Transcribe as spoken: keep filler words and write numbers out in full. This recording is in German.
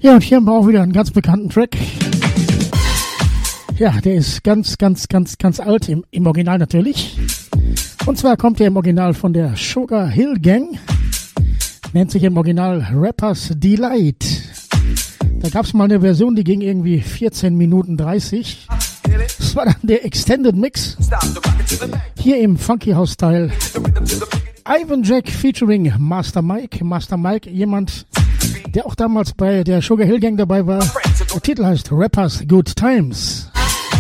Ja, und hier haben wir auch wieder einen ganz bekannten Track. Ja, der ist ganz, ganz, ganz, ganz alt, im, im Original natürlich. Und zwar kommt der im Original von der Sugar Hill Gang. Nennt sich im Original Rappers Delight. Da gab es mal eine Version, die ging irgendwie vierzehn Minuten dreißig. Das war dann der Extended Mix. Hier im Funky House Style. Ivan Jack featuring Master Mike. Master Mike, jemand, der auch damals bei der Sugar Hill Gang dabei war. Der Titel heißt Rappers Good Times.